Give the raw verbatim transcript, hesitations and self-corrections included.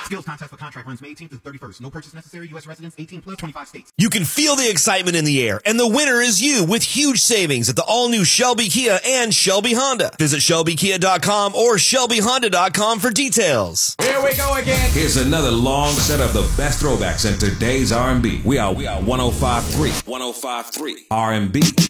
Skills contest for contract runs May eighteenth to the thirty-first. No purchase necessary. U S residents eighteen plus, twenty-five states. You can feel the excitement in the air, and the winner is you with huge savings at the all-new Shelby Kia and Shelby Honda. Visit Shelby Kia dot com or Shelby Honda dot com for details. Here we go again. Here's another long set of the best throwbacks in today's R and B. We are we are one oh five point three. one oh five point three R and B.